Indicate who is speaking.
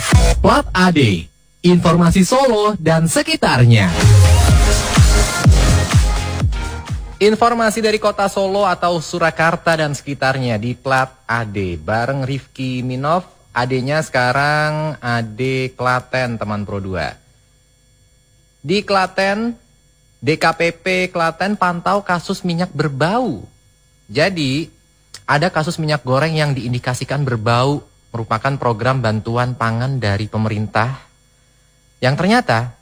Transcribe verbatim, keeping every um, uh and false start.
Speaker 1: Plat A D, informasi Solo dan sekitarnya. Informasi dari kota Solo atau Surakarta dan sekitarnya di Plat A D bareng Rifki Minov. Adanya sekarang A D Klaten, teman Pro dua. Di Klaten, D K P P Klaten pantau kasus minyak berbau. Jadi, ada kasus minyak goreng yang diindikasikan berbau merupakan program bantuan pangan dari pemerintah yang ternyata